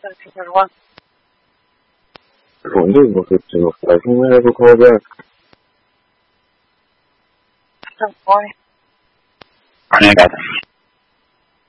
1. Rendezvous effettivo, fai come la cosa. Poi. Negata.